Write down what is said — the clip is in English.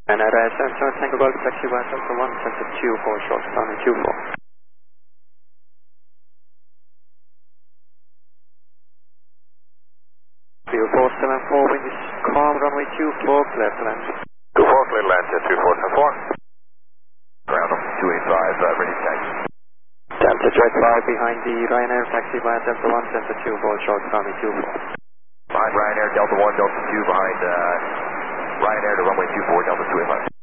And at 7 Tango Golf Taxi by Delta 1, Center 24, short runway 24. View 474, wind is calm, runway 24, clear to land. 24, clear to land, Jet 2474. Ground up 285, ready to taxi. Delta Jet 5 behind the Ryanair taxi by Delta 1, Center 24, short runway 24. Behind Ryanair, Delta 1, Delta 2, behind Ryanair to runway 24, Delta 285.